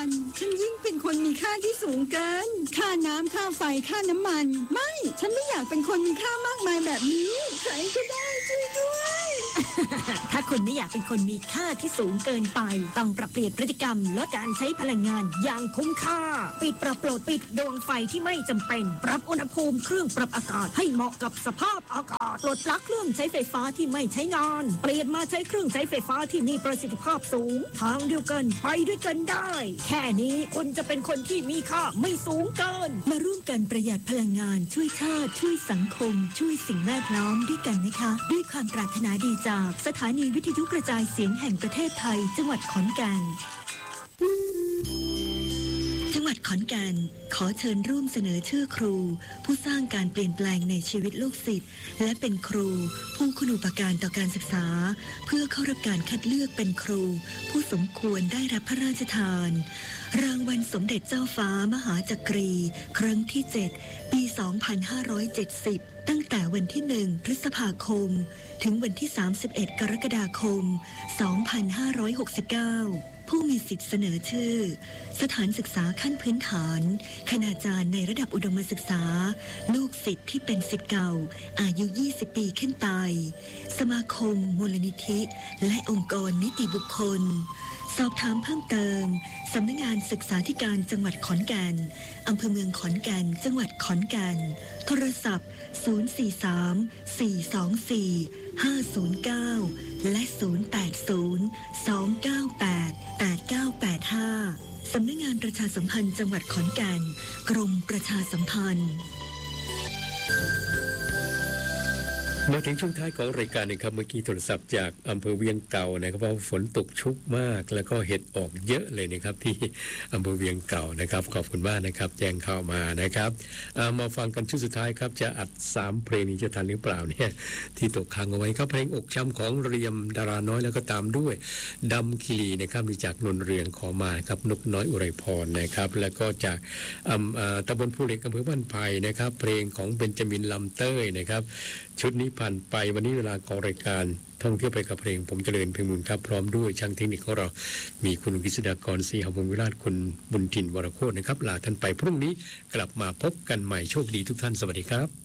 วันฉันยิ่งเป็นคนมีค่าที่สูงเกินค่าน้ำค่าไฟค่าน้ำมันไม่ฉันไม่อยากเป็นคนมีค่ามากมายแบบนี้ใครก็ได้ช่วยด้วยถ้าคุณไม่อยากเป็นคนมีค่าที่สูงเกินไปต้องปรับเปลี่ยนพฤติกรรมลดการใช้พลังงานอย่างคุ้มค่าปิดปรับโปรดปิดดวงไฟที่ไม่จำเป็นปรับอุณหภูมิเครื่องปรับอากาศให้เหมาะกับสภาพอากาศปลดปลั๊กเครื่องใช้ไฟฟ้าที่ไม่ใช้งานเปลี่ยนมาใช้เครื่องใช้ไฟฟ้าที่มีประสิทธิภาพสูงทางเดียวกันไปด้วยกันได้แค่นี้คุณจะเป็นคนที่มีค่าไม่สูงเกินมาร่วมกันประหยัดพลังงานช่วยชาติช่วยสังคมช่วยสิ่งแวดล้อมด้วยกันนะคะด้วยความปรารถนาดีจากสถานีวิทยุกระจายเสียงแห่งประเทศไทยจังหวัดขอนแก่นจังหวัดขอนแก่นขอเชิญร่วมเสนอชื่อครูผู้สร้างการเปลี่ยนแปลงในชีวิตลูกศิษย์และเป็นครูผู้คุณูปการต่อการศึกษาเพื่อเข้ารับการคัดเลือกเป็นครูผู้สมควรได้รับพระราชทานรางวัลสมเด็จเจ้าฟ้ามหาจักรีครั้งที่7ปี2570ตั้งแต่วันที่1พฤษภาคมถึงวันที่31กรกฎาคม2569ผู้มีสิทธิ์เสนอชื่อสถานศึกษาขั้นพื้นฐานคณาจารย์ในระดับอุดมศึกษาลูกศิษย์ที่เป็นศิษย์เก่าอายุ20ปีขึ้นไปสมาคมมูลนิธิและองค์กรนิติบุคคลสอบถามเพิ่มเติมสำนักงานศึกษาธิการจังหวัดขอนแก่นอำเภอเมืองขอนแก่นจังหวัดขอนแก่นโทรศัพท์043-424-509และ080-298-8985สำนักงานประชาสัมพันธ์จังหวัดขอนแก่นกรมประชาสัมพันธ์มาถึงช่วงท้ายของรายการนะครับเมื่อกี้โทรศัพท์จากอำเภอเวียงเก่านะครับว่าฝนตกชุกมากแล้วก็เห็ดออกเยอะเลยนะครับที่อำเภอเวียงเก่านะครับขอบคุณมากนะครับแจ้งเข้ามานะครับมาฟังกันช่วงสุดท้ายครับจะอัด3เพลงนี้จะทันหรือเปล่าเนี่ยที่ตกค้างเอาไว้ครับเพลงอกช้ำของเรียมดาราน้อยแล้วก็ตามด้วยดำคีรีนะครับจากนนเรืองขอมาครับนกน้อยอุไรพรนะครับแล้วก็จากตำบลภูเหล็กอำเภอบ้านไผ่นะครับเพลงของเบนจามินลำเต้ยนะครับชุดนี้ผ่านไปวันนี้เวลาของรายการท่องเที่ยวไปกับเพลงผมเจริญเพ็งบุญครับพร้อมด้วยช่างเทคนิคของเรามีคุณกฤษฎากรศรีหวงวิราชคุณบุญถิ่นวรโคตรนะครับลาท่านไปพรุ่งนี้กลับมาพบกันใหม่โชคดีทุกท่านสวัสดีครับ